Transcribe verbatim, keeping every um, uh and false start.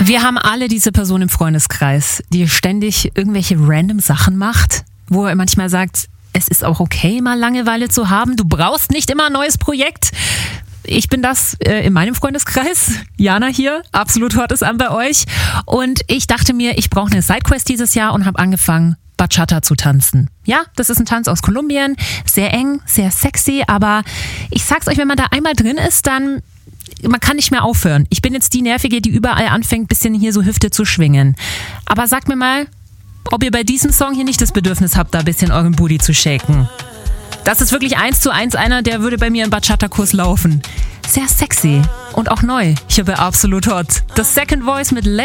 Wir haben alle diese Person im Freundeskreis, die ständig irgendwelche random Sachen macht, wo er manchmal sagt, es ist auch okay, mal Langeweile zu haben. Du brauchst nicht immer ein neues Projekt. Ich bin das äh, in meinem Freundeskreis. Jana hier, absolut hört es an bei euch. Und ich dachte mir, ich brauche eine Sidequest dieses Jahr und habe angefangen, Bachata zu tanzen. Ja, das ist ein Tanz aus Kolumbien. Sehr eng, sehr sexy, aber ich sag's euch, wenn man da einmal drin ist, dann man kann nicht mehr aufhören. Ich bin jetzt die Nervige, die überall anfängt, bisschen hier so Hüfte zu schwingen. Aber sagt mir mal, ob ihr bei diesem Song hier nicht das Bedürfnis habt, da ein bisschen euren Booty zu shaken. Das ist wirklich eins zu eins einer, der würde bei mir im Bachata-Kurs laufen. Sehr sexy und auch neu. Hier bei Absolut Hot. Das Second Voice mit